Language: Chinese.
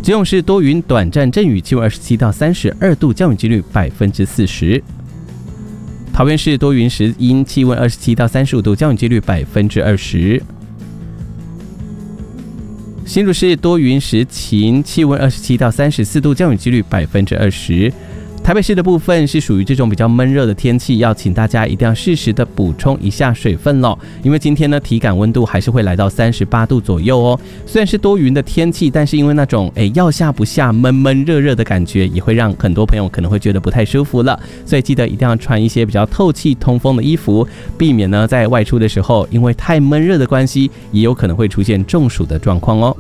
基隆市多云短暂阵雨，气温27到32度，降雨几率40%。桃园市多云时阴，气温27到35度，降雨几率20%。新竹市多云时晴，气温27到34度，降雨几率20%。台北市的部分是属于这种比较闷热的天气，要请大家一定要适时的补充一下水分咯，因为今天呢体感温度还是会来到38度左右哦。虽然是多云的天气，但是因为那种要下不下、闷闷热热的感觉，也会让很多朋友可能会觉得不太舒服了。所以记得一定要穿一些比较透气通风的衣服，避免呢在外出的时候因为太闷热的关系，也有可能会出现中暑的状况哦。